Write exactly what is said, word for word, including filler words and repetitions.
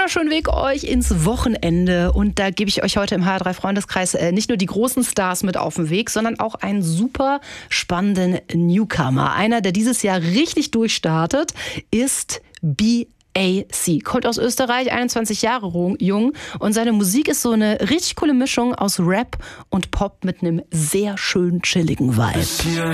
wunderschönen Weg euch ins Wochenende. Und da gebe ich euch heute im H R drei Freundeskreis äh, nicht nur die großen Stars mit auf den Weg, sondern auch einen super spannenden Newcomer. Einer, der dieses Jahr richtig durchstartet, ist B A C. Kommt aus Österreich, einundzwanzig Jahre jung. Und seine Musik ist so eine richtig coole Mischung aus Rap und Pop mit einem sehr schön chilligen Vibe.